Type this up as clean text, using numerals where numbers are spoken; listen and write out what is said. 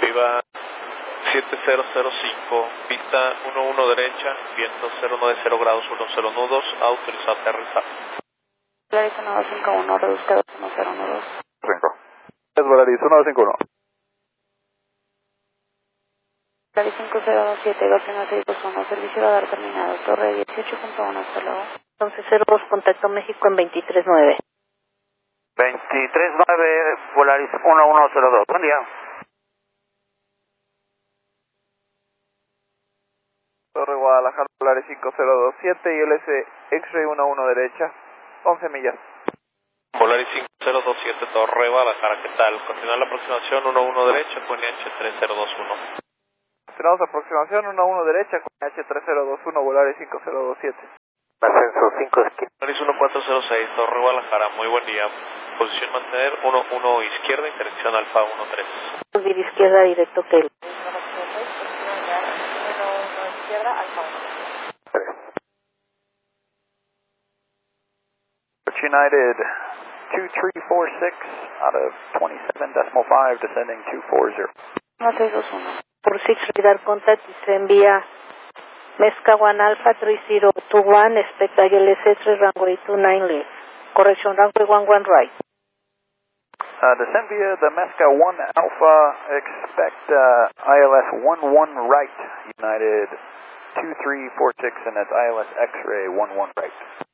arriba 7005, pista 11 derecha, viento 090 grados 10 nudos, autorizado a aterrizar. Volaris 151, reduzca 1012. 5. Es Volaris 151. Volaris 5027, García 621, servicio radar terminado, torre 18.1, hasta luego. 1102, contacto México en 239. 239, Volaris 1102. Buen día. Torre Guadalajara, Volaris 5027 y LS X-Ray 11 derecha, 11 millas. Volaris 5027, Torre Guadalajara, ¿qué tal? Continúa la aproximación 11 derecha con IH3021. Continuamos aproximación 11 derecha con H3021, Volaris 5027. Ascenso 5 esquina. Volaris 1406, Torre Guadalajara, muy buen día. Posición mantener 11 izquierda, interacción Alfa 13. Subir izquierda directo que el. United 2346 out of 27.5, descending 240. 1621. Por 6 radar contact y se envía Mezca 1 Alpha 3021, expect ILS 3 runway 29 left. Correction runway 11 right. Descend via the Mesca 1 Alpha, expect ILS 11 right, United 2346, and that's ILS X-ray 11 right.